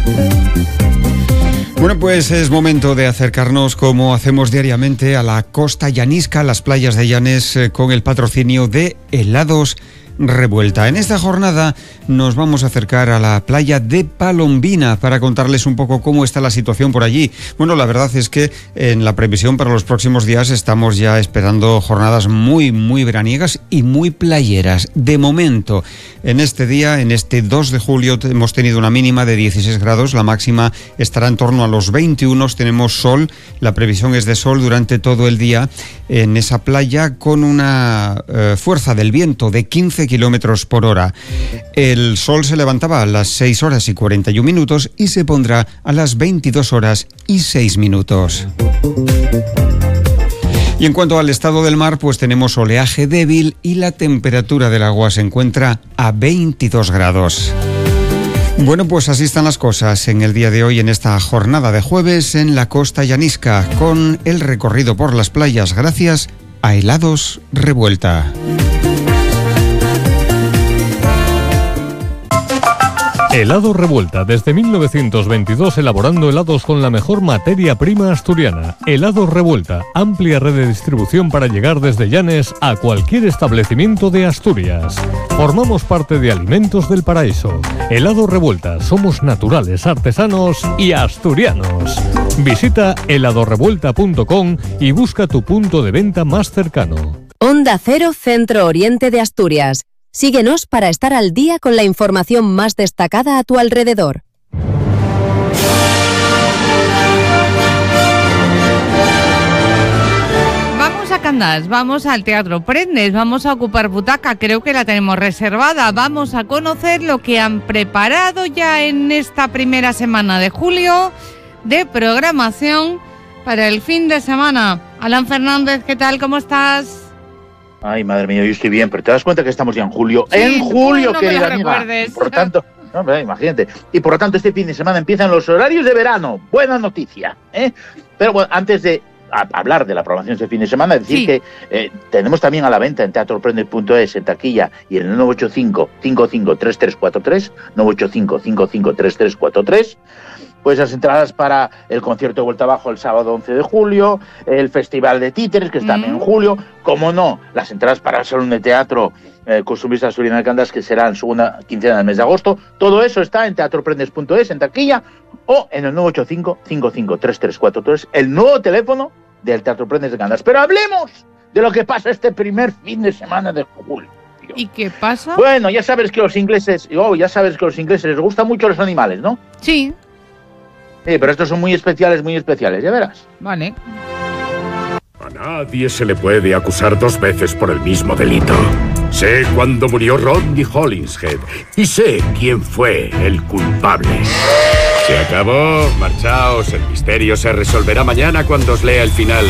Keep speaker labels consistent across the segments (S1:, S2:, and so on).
S1: Bueno, pues es momento de acercarnos, como hacemos diariamente, a la costa llanisca, las playas de Llanes, con el patrocinio de Helados Revuelta. En esta jornada nos vamos a acercar a la playa de Palombina para contarles un poco cómo está la situación por allí. Bueno, la verdad es que en la previsión para los próximos días estamos ya esperando jornadas muy veraniegas y muy playeras. De momento, en este día, en este 2 de julio, hemos tenido una mínima de 16 grados, la máxima estará en torno a los 21, tenemos sol, la previsión es de sol durante todo el día en esa playa con una fuerza del viento de 15 kilómetros por hora. El sol se levantaba a las 6 horas y 41 minutos y se pondrá a las 22 horas y 6 minutos. Y en cuanto al estado del mar, pues tenemos oleaje débil y la temperatura del agua se encuentra a 22 grados. Bueno, pues así están las cosas en el día de hoy, en esta jornada de jueves en la costa llanisca, con el recorrido por las playas gracias a Helados Revuelta.
S2: Helados Revuelta, desde 1922 elaborando helados con la mejor materia prima asturiana. Helados Revuelta, amplia red de distribución para llegar desde Llanes a cualquier establecimiento de Asturias. Formamos parte de Alimentos del Paraíso. Helados Revuelta, somos naturales, artesanos y asturianos. Visita heladosrevuelta.com y busca tu punto de venta más cercano.
S3: Onda Cero, Centro Oriente de Asturias. Síguenos para estar al día con la información más destacada a tu alrededor.
S4: Vamos a Candás, vamos al Teatro Prendes, vamos a ocupar butaca, creo que la tenemos reservada. Vamos a conocer lo que han preparado ya en esta primera semana de julio de programación para el fin de semana. Alan Fernández, ¿qué tal? ¿Cómo estás?
S5: Ay, madre mía, yo estoy bien, pero te das cuenta que estamos ya en julio.
S4: Sí,
S5: ¡en julio,
S4: no
S5: querida amiga! Por tanto, no, imagínate. Y por lo tanto, este fin de semana empiezan los horarios de verano. Buena noticia, ¿eh? Pero bueno, antes de hablar de la programación este fin de semana, decir que tenemos también a la venta en teatroprendes.es, en taquilla, y en el 985-553343, 985-553343, pues las entradas para el concierto de Vuelta Abajo el sábado 11 de julio, el Festival de Títeres, que está también en julio, como no, las entradas para el Salón de Teatro Costumbrista Asturiana de Candás, que será en segunda quincena del mes de agosto. Todo eso está en teatroprendes.es, en taquilla, o en el 985-553343, el nuevo teléfono del Teatro Prendes de Candás. Pero hablemos de lo que pasa este primer fin de semana de julio.
S4: ¿Y qué pasa?
S5: Bueno, ya sabes que a los ingleses les gustan mucho los animales, ¿no?
S4: Sí.
S5: Sí, pero estos son muy especiales, ya verás.
S4: Vale.
S6: A nadie se le puede acusar dos veces por el mismo delito. Sé cuándo murió Rodney Hollingshead y sé quién fue el culpable. Se acabó, marchaos, el misterio se resolverá mañana cuando os lea el final.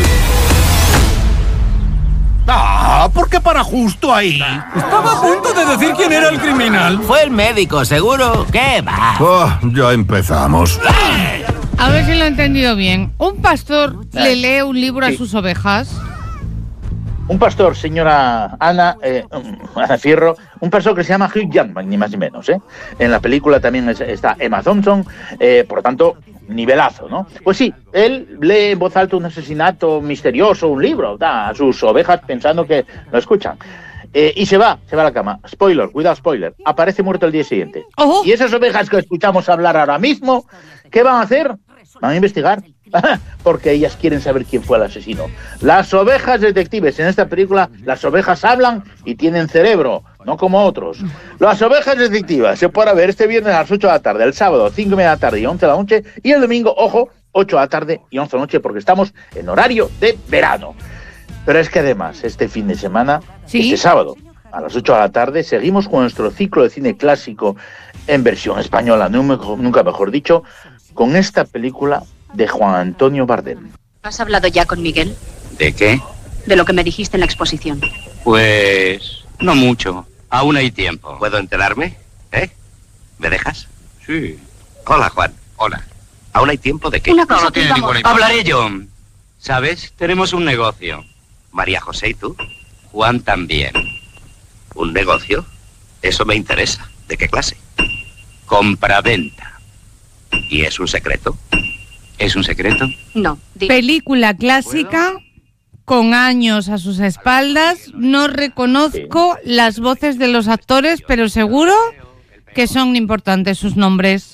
S7: ¿Por qué para justo ahí?
S8: Estaba a punto de decir quién era el criminal.
S7: Fue el médico, seguro. ¿Qué va?
S6: Ya empezamos.
S4: A ver si lo he entendido bien. Un pastor le lee un libro a sus ovejas.
S5: Un pastor, señora Ana Fierro, un pastor que se llama Hugh Jackman, ni más ni menos, ¿eh? En la película también está Emma Thompson, por lo tanto, nivelazo, ¿no? Pues sí, él lee en voz alta un asesinato misterioso, un libro, da a sus ovejas pensando que lo escuchan. Y se va a la cama. Spoiler, cuidado, spoiler. Aparece muerto el día siguiente.
S4: Oh.
S5: Y esas ovejas que escuchamos hablar ahora mismo, ¿qué van a hacer? Van a investigar. Porque ellas quieren saber quién fue el asesino. Las ovejas detectives, en esta película, las ovejas hablan y tienen cerebro, no como otros. Las ovejas detectivas se podrá ver este viernes a las 8 de la tarde, el sábado 5:30 de la tarde y 11 de la noche, y el domingo, ojo, 8 de la tarde y 11 de la noche, porque estamos en horario de verano. Pero es que además, este fin de semana, este sábado, a las 8 de la tarde, seguimos con nuestro ciclo de cine clásico en versión española, nunca mejor dicho, con esta película de Juan Antonio Bardem.
S9: ¿Has hablado ya con Miguel?
S10: ¿De qué?
S9: De lo que me dijiste en la exposición.
S10: Pues no mucho. Aún hay tiempo. ¿Puedo enterarme? ¿Me dejas? Sí. Hola, Juan. Hola. ¿Aún hay tiempo de qué?
S9: Una cosa, no tiene ninguna importancia.
S10: Hablaré yo. ¿Sabes? Tenemos un negocio. María José y tú. Juan también. ¿Un negocio? Eso me interesa. ¿De qué clase? Compra-venta. ¿Y es un secreto? ¿Es un secreto?
S9: No.
S4: Película clásica, con años a sus espaldas. No reconozco las voces de los actores, pero seguro que son importantes sus nombres.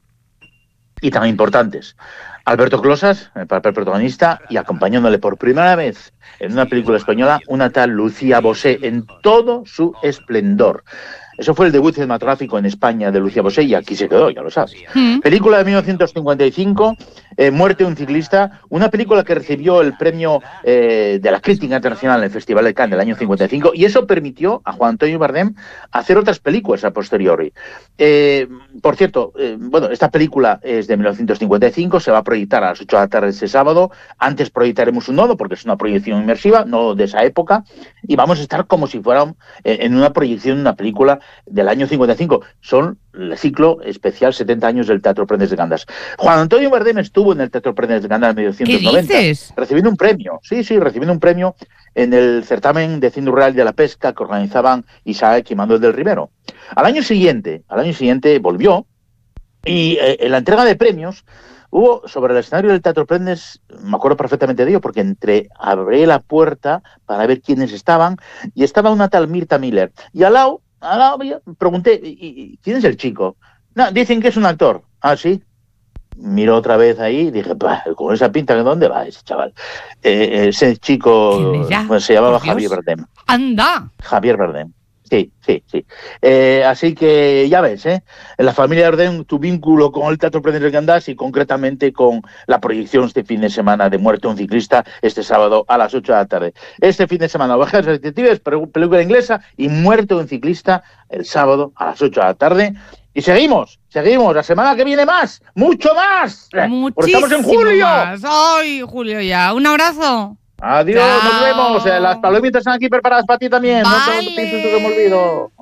S5: Y tan importantes. Alberto Closas, el papel protagonista, y acompañándole por primera vez en una película española, una tal Lucía Bosé en todo su esplendor. Eso fue el debut cinematográfico en España de Lucía Bosé y aquí se quedó, ya lo sabes. Película de 1955, Muerte de un ciclista, una película que recibió el premio de la crítica internacional en el Festival de Cannes del año 55 y eso permitió a Juan Antonio Bardem hacer otras películas a posteriori. Por cierto, bueno, esta película es de 1955, se va a proyectar a las 8 de la tarde ese sábado. Antes proyectaremos un nodo porque es una proyección inmersiva, no de esa época, y vamos a estar como si fuera en una proyección de una película del año 55. Son el ciclo especial 70 años del Teatro Prendes de Gandás. Juan Antonio Bardem estuvo en el Teatro Prendes de Gandás en 1990.
S4: ¿Qué dices?
S5: Recibiendo un premio. Sí, recibiendo un premio en el certamen de cine rural de la pesca que organizaban Isaac y Manuel del Rivero. Al año siguiente volvió y en la entrega de premios hubo sobre el escenario del Teatro Prendes, me acuerdo perfectamente de ello, porque abrí la puerta para ver quiénes estaban y estaba una tal Mirta Miller. Y al lado pregunté, ¿y quién es el chico? No, dicen que es un actor. Ah, sí. Miro otra vez ahí y dije, con esa pinta, ¿dónde va ese chaval? Ese chico pues, se llamaba Javier Bardem.
S4: ¡Anda!
S5: Javier Bardem. Sí. Así que ya ves, en la familia Bardem tu vínculo con el Teatro Prendes de Gandás y concretamente con la proyección este fin de semana de Muerte de un ciclista este sábado a las 8 de la tarde. Este fin de semana Ovejas Detectives, película inglesa, y Muerte de un ciclista el sábado a las 8 de la tarde. Y seguimos, la semana que viene más, mucho más. Porque estamos en julio.
S4: Más. ¡Ay, julio ya! ¡Un abrazo!
S5: Adiós, nos vemos. Las palomitas están aquí preparadas para ti también.
S4: Vale.
S5: No te pienses que me olvido.